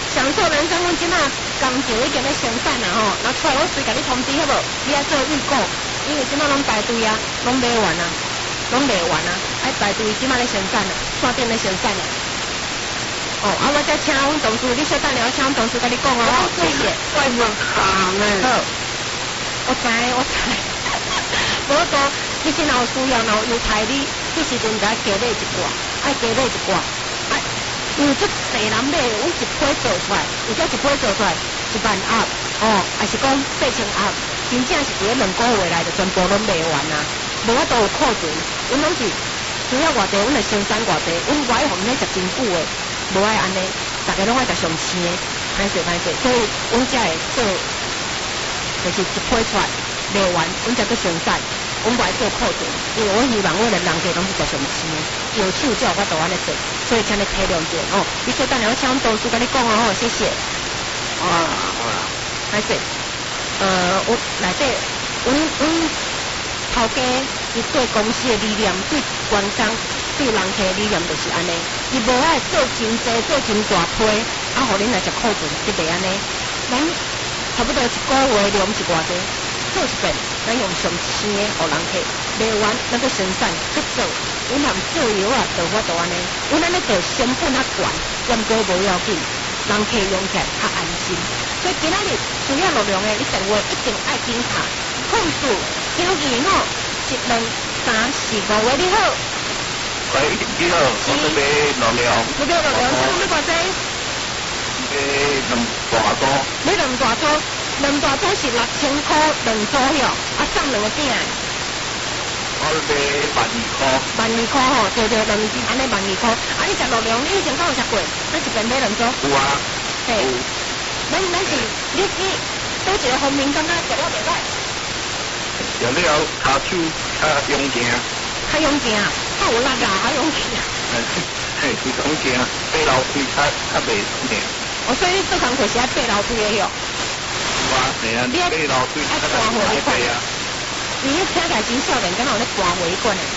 享受人生，阮即马工作已经咧生产啦吼，那出来我随甲你通知好无？你爱做预购，因为即马拢排队啊，拢卖完啊，拢卖完啊，爱排队即马咧生产啦，线顶咧生产啦。哦，啊，我再请阮同事，你小等下，我请阮同事甲你讲哦，谢谢。 怪不行诶。 好，我知。无多，你是若有需要，若有优待你，迄时阵就爱加买一寡，爱加买一寡，因为这地人买，阮一批做出来，有只一批做出来10000盒，哦，还是讲8000盒，真正是伫2个月内就全部拢卖完啊，无法度有库存，阮拢是需要偌济，阮就生产偌济，阮外行咧食真久诶，无爱安尼，大家拢爱食上鲜诶，歹势，所以阮才会做，就是一批出来卖完，阮才去生产。阮不爱做库存，因为我希望我的人家拢是食上鲜的，有手才有法度安尼做，所以请你体谅者哦。你小等下，我请阮同事甲你讲哦，吼，谢谢。歹势，我内底，阮头家伊对公司的理念，对员工、对人客的理念就是安尼，伊无爱做真济、做真大批，啊，互恁来食库存，就袂安尼。咱差不多1个月量是偌济？做一遍，咱用上鲜的互人客，卖完咱去生产去做，阮含做药啊，就我都安尼，阮安尼做成本较悬，验过无要紧，人客用起来较安心。所以今仔日需要陆量的，你电话一定爱紧卡，控诉925 12 3 4 5位，你好。 喂，你好，我是买陆量。 陆量，请问你偌济？ 2大组。 你2大组。2大组是6000块2组哟，啊送2个鼎。 我卖1200 块吼，对2支安尼12块。啊，你食陆量，你以前敢有食过？咱一边买2组。 有啊。 嘿，咱是你倒一个方面感觉食了袂歹。 食了骹手较勇行。 较勇行，较有力啊，较勇气。 嘿，是勇行，爬楼梯较袂痛。 哦，所以你做工课是爱爬楼梯的哟。 你啊，爬楼梯较难爬啊。 你听起来真少年，敢若有咧搬围馆的。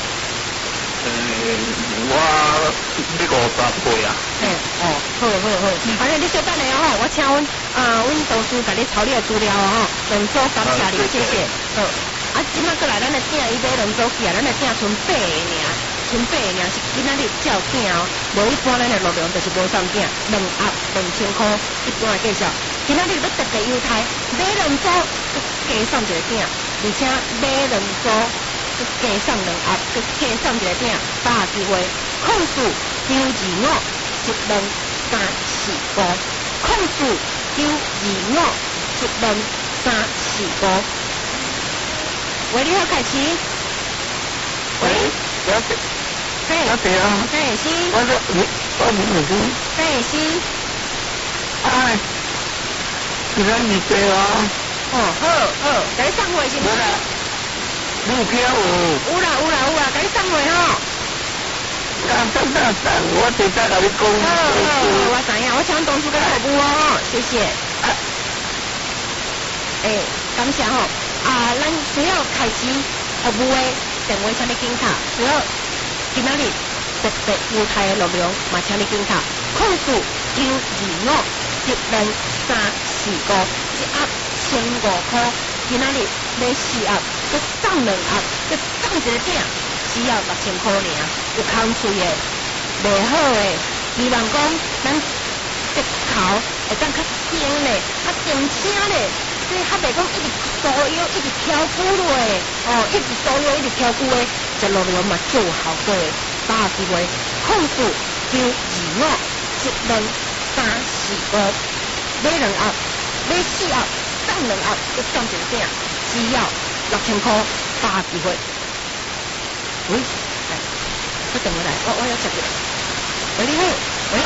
我要50岁啊。 好。反正你小等下吼，我请阮同事甲你抄你的资料吼，2组感谢你，谢谢。好，啊，即马过来，咱的鼎伊买2组去啊，咱的鼎剩8个尔，剩8个尔是今仔日才有鼎哦，无一般咱的陆量就是无送鼎，2盒2000块，一般的计较。今仔日要特别优待，买2组加送一个鼎，而且买2组加送2盒，加送一个鼎，把握机会，控诉925 12 3 4 5，控诉925 12 3 4 5。喂，你好，凯奇。喂， 了解。了解啊。 嘿，是。 我是。 嘿，是。 哎，是咱二姐啊。 好，甲你送货是毋是？ 你有听有？ 有啦，甲你送货吼。 等，我直接甲你讲。 好，我知影，我请同事甲你服务哦，谢谢。感谢吼。咱需要开始服务的电话，请你紧卡。需要今仔日特别优待的陆量，嘛请你紧卡。控诉925 12 3 4 5，一盒1500块。今仔日买4盒，佮送2盒，佮送一个鼎，只要6000块尔。有空脆的，袂好的，希望讲咱舌头会当较精咧，较定声咧。所以较袂讲一直酥腰，一直挑骨落诶，一直酥腰，一直挑骨诶，食陆量嘛最有效果诶，把握机会，控诉925 12 3 4 5，买2盒，买4盒，送2盒，佮送一个鼎，只要6000块，把握机会。喂，来，我等回来，我要吃个。喂，你好。